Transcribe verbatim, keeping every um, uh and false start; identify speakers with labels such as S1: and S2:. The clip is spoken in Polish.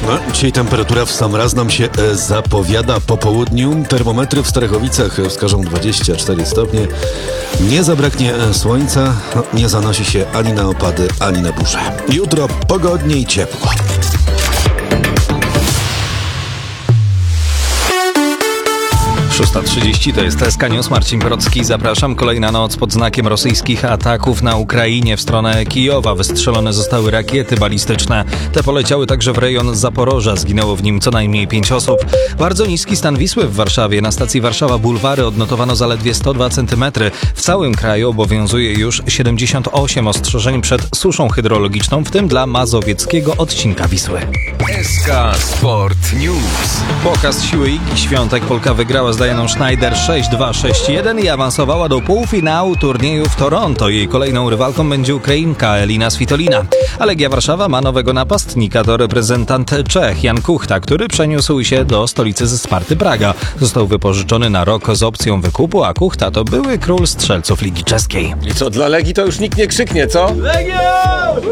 S1: No, dzisiaj temperatura w sam raz nam się e, zapowiada po południu. Termometry w Starechowicach wskażą dwadzieścia cztery stopnie. Nie zabraknie e, słońca, no, nie zanosi się ani na opady, ani na burze. Jutro pogodnie i ciepło.
S2: szósta trzydzieści to jest T S K News, Marcin Brocki. Zapraszam. Kolejna noc pod znakiem rosyjskich ataków na Ukrainie w stronę Kijowa. Wystrzelone zostały rakiety balistyczne. Te poleciały także w rejon Zaporoża. Zginęło w nim co najmniej pięć osób. Bardzo niski stan Wisły w Warszawie. Na stacji Warszawa Bulwary odnotowano zaledwie sto dwa centymetry. W całym kraju obowiązuje już siedemdziesiąt osiem ostrzeżeń przed suszą hydrologiczną, w tym dla mazowieckiego odcinka Wisły.
S3: S K Sport News.
S2: Pokaz siły Igi Świątek. Polka wygrała z Dianą Schneider sześć dwa sześć jeden i awansowała do półfinału turnieju w Toronto. Jej kolejną rywalką będzie Ukrainka Elina Svitolina. A Legia Warszawa ma nowego napastnika. To reprezentant Czech Jan Kuchta, który przeniósł się do stolicy ze Sparty Praga. Został wypożyczony na rok z opcją wykupu, a Kuchta to były król strzelców Ligi Czeskiej.
S4: I co, dla Legii to już nikt nie krzyknie, co?
S2: Legia!